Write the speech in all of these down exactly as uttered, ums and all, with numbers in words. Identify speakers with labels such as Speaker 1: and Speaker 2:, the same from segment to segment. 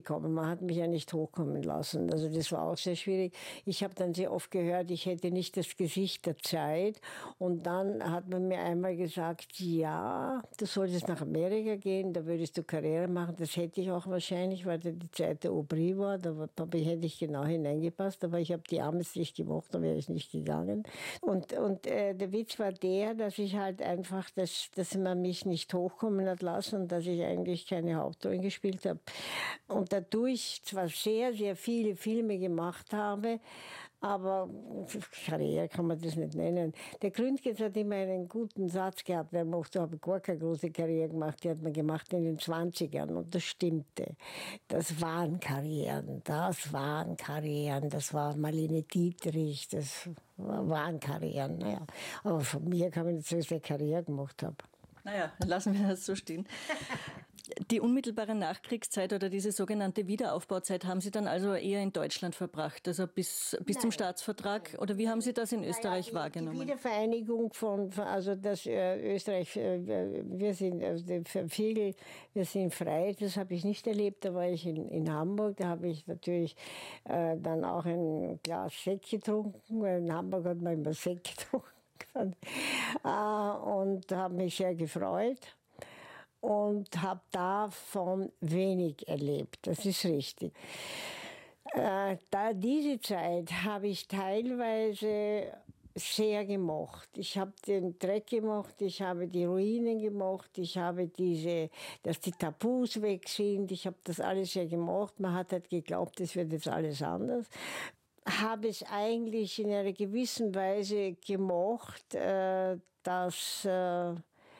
Speaker 1: Man hat mich ja nicht hochkommen lassen. Also das war auch sehr schwierig. Ich habe dann sehr oft gehört, ich hätte nicht das Gesicht der Zeit. Und dann hat man mir einmal gesagt, ja, du solltest nach Amerika gehen, da würdest du Karriere machen. Das hätte ich auch wahrscheinlich, weil da die Zeit der Aubry war. Da hätte ich genau hineingepasst. Aber ich habe die Amis nicht gemacht, da wäre ich nicht gegangen. Und, und äh, der Witz war der, dass ich halt einfach, dass, dass man mich nicht hochkommen hat lassen und dass ich eigentlich keine Hauptrollen gespielt habe. Und dadurch zwar sehr, sehr viele Filme gemacht habe, aber Karriere kann man das nicht nennen. Der Gründgens hat immer einen guten Satz gehabt, er mochte, habe gar keine große Karriere gemacht, die hat man gemacht in den zwanzigern und das stimmte. Das waren Karrieren, das waren Karrieren, das war Marlene Dietrich, das waren Karrieren. Naja. Aber von mir kann man nicht sagen, dass ich eine Karriere gemacht habe.
Speaker 2: Naja, lassen wir das so stehen. Die unmittelbare Nachkriegszeit oder diese sogenannte Wiederaufbauzeit haben Sie dann also eher in Deutschland verbracht, also bis, bis zum Staatsvertrag? Oder wie haben Sie das in Österreich
Speaker 1: naja, die,
Speaker 2: wahrgenommen?
Speaker 1: Die Wiedervereinigung von, also das äh, Österreich, äh, wir sind, also der Fegel, wir sind frei, das habe ich nicht erlebt. Da war ich in, in Hamburg, da habe ich natürlich äh, dann auch ein Glas Sekt getrunken, weil in Hamburg hat man immer Sekt getrunken. äh, und habe mich sehr gefreut. Und habe davon wenig erlebt. Das ist richtig. Äh, da diese Zeit habe ich teilweise sehr gemocht. Ich habe den Dreck gemocht, ich habe die Ruinen gemocht, ich habe diese, dass die Tabus weg sind. Ich habe das alles sehr gemocht. Man hat halt geglaubt, es wird jetzt alles anders. Habe es eigentlich in einer gewissen Weise gemocht, äh, dass äh,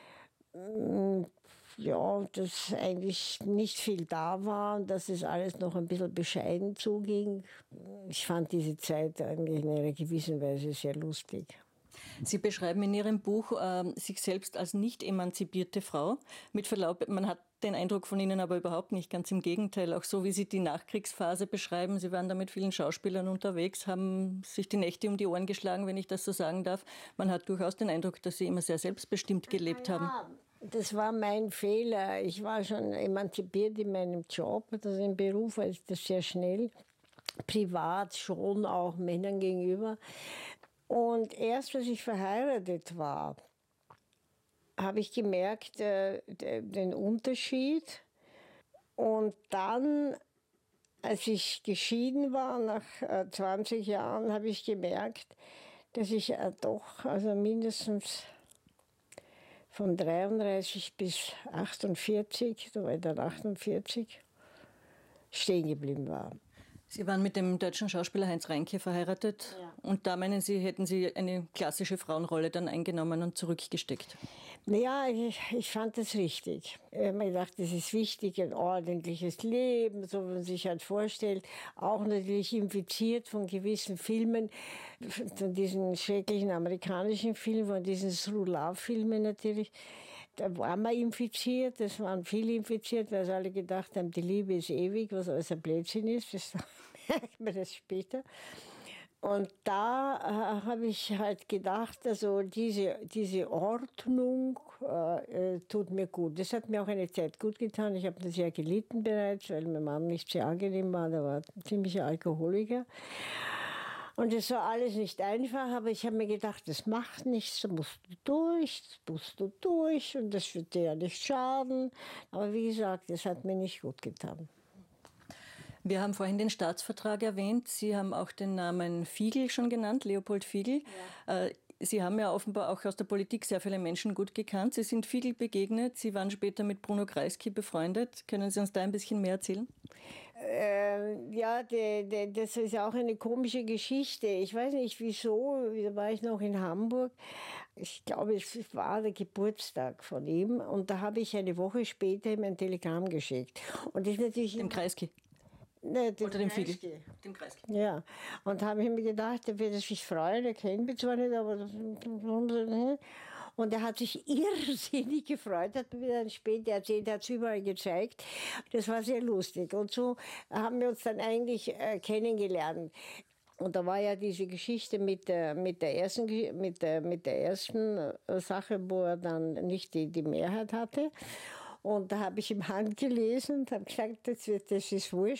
Speaker 1: ja, dass eigentlich nicht viel da war und dass es alles noch ein bisschen bescheiden zuging. Ich fand diese Zeit eigentlich in einer gewissen Weise sehr lustig.
Speaker 2: Sie beschreiben in Ihrem Buch äh, sich selbst als nicht emanzipierte Frau. Mit Verlaub, man hat den Eindruck von Ihnen aber überhaupt nicht, ganz im Gegenteil. Auch so, wie Sie die Nachkriegsphase beschreiben. Sie waren da mit vielen Schauspielern unterwegs, haben sich die Nächte um die Ohren geschlagen, wenn ich das so sagen darf. Man hat durchaus den Eindruck, dass Sie immer sehr selbstbestimmt gelebt
Speaker 1: ja,
Speaker 2: haben.
Speaker 1: Das war mein Fehler. Ich war schon emanzipiert in meinem Job, also im Beruf war das sehr schnell. Privat schon auch Männern gegenüber. Und erst, als ich verheiratet war, habe ich gemerkt, äh, den Unterschied. Und dann, als ich geschieden war, nach äh, zwanzig Jahren, habe ich gemerkt, dass ich äh, doch also mindestens von dreiunddreißig bis achtundvierzig, da war ich dann achtundvierzig, stehen geblieben war.
Speaker 2: Sie waren mit dem deutschen Schauspieler Heinz Reinke verheiratet. Ja. Und da meinen Sie, hätten Sie eine klassische Frauenrolle dann eingenommen und zurückgesteckt?
Speaker 1: Ja, ich, ich fand das richtig. Ich habe mir gedacht, das ist wichtig, ein ordentliches Leben, so wie man sich halt vorstellt. Auch natürlich infiziert von gewissen Filmen, von diesen schrecklichen amerikanischen Filmen, von diesen Through Love-Filmen natürlich. Da waren wir infiziert, das waren viele infiziert, weil sie alle gedacht haben, die Liebe ist ewig, was alles ein Blödsinn ist. Das merkt man das später. Und da äh, habe ich halt gedacht, also diese, diese Ordnung äh, tut mir gut. Das hat mir auch eine Zeit gut getan. Ich habe das sehr gelitten bereits, weil mein Mann nicht sehr angenehm war. Der war ein ziemlicher Alkoholiker. Und es war alles nicht einfach, aber ich habe mir gedacht, das macht nichts, da musst du durch, das musst du durch und das wird dir ja nicht schaden. Aber wie gesagt, das hat mir nicht gut getan.
Speaker 2: Wir haben vorhin den Staatsvertrag erwähnt. Sie haben auch den Namen Figl schon genannt, Leopold Figl. Ja. Sie haben ja offenbar auch aus der Politik sehr viele Menschen gut gekannt. Sie sind Figl begegnet. Sie waren später mit Bruno Kreisky befreundet. Können Sie uns da ein bisschen mehr erzählen?
Speaker 1: Äh, ja, de, de, das ist auch eine komische Geschichte. Ich weiß nicht wieso, da war ich noch in Hamburg. Ich glaube, es war der Geburtstag von ihm. Und da habe ich eine Woche später ihm ein Telegramm geschickt. Und das ist natürlich
Speaker 2: dem Kreisky?
Speaker 1: Ne, dem
Speaker 2: Oder dem
Speaker 1: Kreisky.
Speaker 2: Figl? Dem Kreisky.
Speaker 1: Ja, und habe ich mir gedacht, der wird sich freuen, der kennt mich zwar nicht, aber... Und er hat sich irrsinnig gefreut, hat mir dann später erzählt, er hat es überall gezeigt. Das war sehr lustig. Und so haben wir uns dann eigentlich äh, kennengelernt. Und da war ja diese Geschichte mit der, mit der, ersten, mit der, mit der ersten Sache, wo er dann nicht die, die Mehrheit hatte. Und da habe ich ihm handgelesen und habe gesagt, das, wird, das ist wurscht.